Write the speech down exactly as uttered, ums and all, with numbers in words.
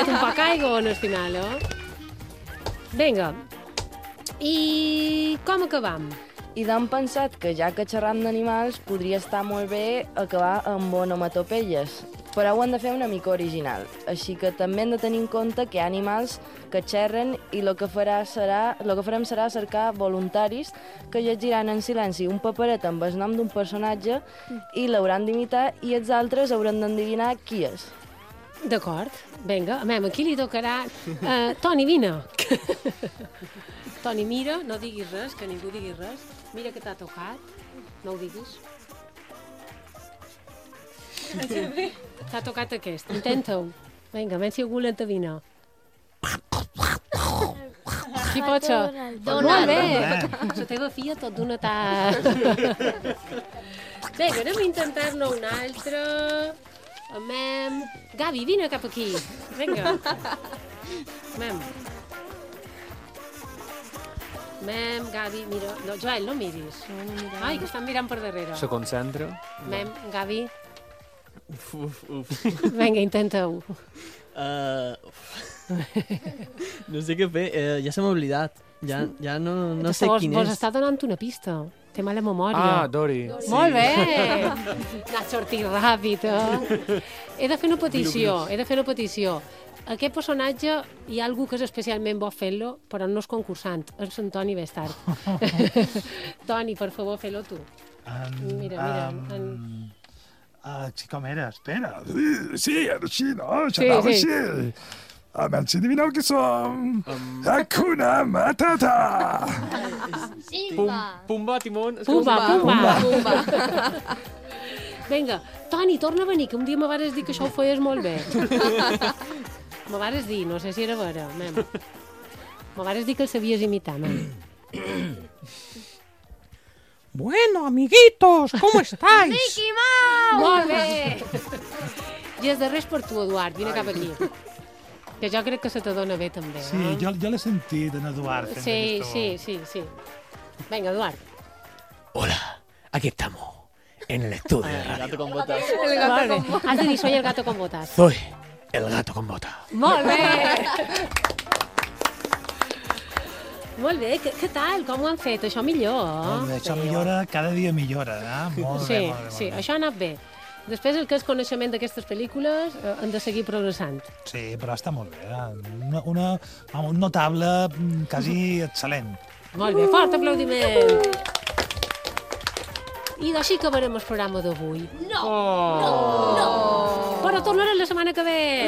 ficat un poc aigua al final, eh? Vinga. I com acabam? I d'hem pensat que ja que xerram d'animals podria estar molt bé acabar amb onomatopeies, però ho hem de fer una mica original. Així que també hem de tenir en compte que hi ha animals que xerren i el que, farà serà, el que farem serà cercar voluntaris que llegiran en silenci un paperet amb el nom d'un personatge i l'hauran d'imitar i els altres hauran d'endevinar qui és. D'acord. Vinga, a mem, aquí li tocarà... Uh, Toni, vine. Toni, mira, no diguis res, que ningú digui res. Mira que t'ha tocat. No ho diguis. T'ha tocat aquest. Intenta-ho. Vinga, a veure si algú l'endevina. Qui pot ser? Molt bé. La teva filla tot d'una t'ha... Vinga, anem a intentar-ne un altre... Mem... Gavi, vine cap aquí. Vinga. Mem. Mem, Gavi, mira... No, Joel, no miris. Ai, que estan mirant per darrere. Se concentra. Mem, Gavi. Uf, uf, uf. Vinga, intenta-ho. Uh, no sé què fer, uh, ja se m'ha oblidat. Ja, ja no, no sé vos, quin vos és. està donant una pista. Té mala memòria. Ah, Dori. Sí. Molt bé. N'ha sortit ràpid, eh? He de fer una petició, he de fer una petició. Aquest personatge hi ha algú que és especialment bo fent-lo, però no és concursant. És en Toni Bestart. Toni, per favor, fes-lo tu. Um, Mira, mira. Um, En... uh, sí, com era? Espera. Sí, era així, no? Això Sí, anava sí. així. A veure si adivineu qui som. Hakuna Matata. Pum, Pumba, Timon... Pumba, Pumba. Pumba. Vinga, Toni, torna a venir, que un dia me vares dir que això ho feies molt bé. Me vares dir, no sé si era vera, mem. Me vares dir que el sabies imitar, mem. Bueno, amiguitos, ¿cómo estáis? Mickey Mouse! Molt bé! I els darrers per tu, Eduard, vine cap aquí. Que jo crec que se te dona bé, també. Sí, eh? jo, jo l'he sentit, en Eduard. fent Sí, aquesta sí, veu. sí, sí. Venga, Eduard. Hola, aquí estamos, en el estudio de El radio. gato con botas. El gato Molt bé. con botas. Has de dir, soy el gato con botas. Soy el gato con botas. Molt bé! Molt bé, què, què tal? Com ho han fet? Això millor, eh? Molt bé, això millora, cada dia millora, eh? Molt Sí, bé, molt bé. sí, molt bé. això ha anat bé. Després, el que és coneixement d'aquestes pel·lícules, eh, hem de seguir progressant. Sí, però està molt bé. Eh? Una, una, un notable mm, quasi excel·lent. Molt bé, fort aplaudiment! I d'així acabarem el programa d'avui. No, no, no. Però tornarem la setmana que ve!